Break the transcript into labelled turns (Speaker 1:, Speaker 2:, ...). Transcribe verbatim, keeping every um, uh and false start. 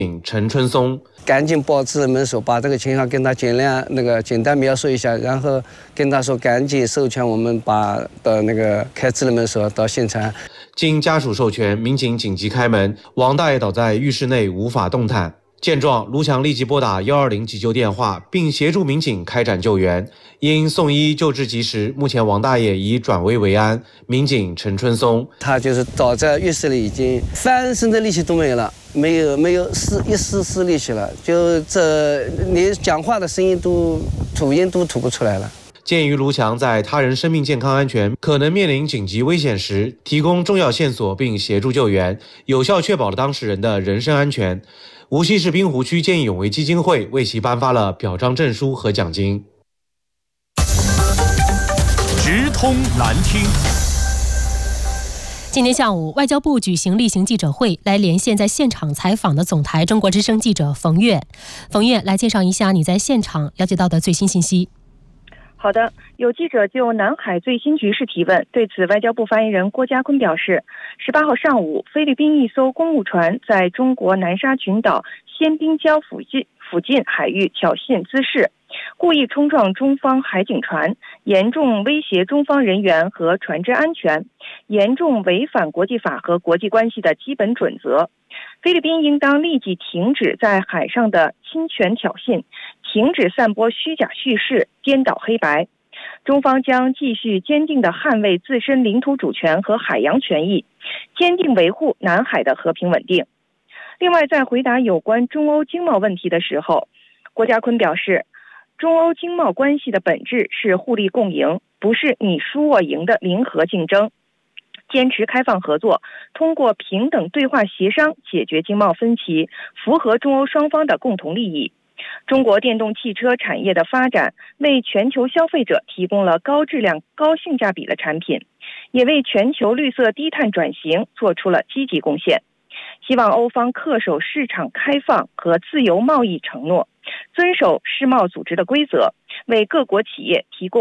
Speaker 1: 陈春松
Speaker 2: 赶紧报知人们说，把这个情况跟他尽量那个简单描述一下，然后跟他说赶紧授权我们把的那个开智能门锁到现场。
Speaker 1: 经家属授权，民警紧急开门，王大爷倒在浴室内无法动弹。见状，卢强立即拨打一二零急救电话，并协助民警开展救援。因送医救治及时，目前王大爷已转危为安。民警陈春松，
Speaker 2: 他就是倒在浴室里，已经翻身的力气都没有了，没有没有丝一丝丝力气了，就这连讲话的声音都吐音都吐不出来了。
Speaker 1: 鉴于卢强在他人生命健康安全可能面临紧急危险时提供重要线索并协助救援，有效确保了当事人的人身安全，无锡市滨湖区见义勇为基金会为其颁发了表彰证书和奖金。
Speaker 3: 直通难听。
Speaker 4: 今天下午，外交部举行例行记者会，来连线在现场采访的总台中国之声记者冯月。冯月，来介绍一下你在现场了解到的最新信息。
Speaker 5: 好的，有记者就南海最新局势提问，对此外交部发言人郭家坤表示，十八号上午，菲律宾一艘公务船在中国南沙群岛仙宾礁附近附近海域挑衅滋事，故意冲撞中方海警船，严重威胁中方人员和船只安全，严重违反国际法和国际关系的基本准则。菲律宾应当立即停止在海上的侵权挑衅，停止散播虚假叙事，颠倒黑白。中方将继续坚定地捍卫自身领土主权和海洋权益，坚定维护南海的和平稳定。另外，在回答有关中欧经贸问题的时候，郭家坤表示，中欧经贸关系的本质是互利共赢，不是你输我赢的零和竞争。坚持开放合作，通过平等对话协商解决经贸分歧，符合中欧双方的共同利益。中国电动汽车产业的发展，为全球消费者提供了高质量、高性价比的产品，也为全球绿色低碳转型做出了积极贡献。希望欧方恪守市场开放和自由贸易承诺，遵守世贸组织的规则，为各国企业提供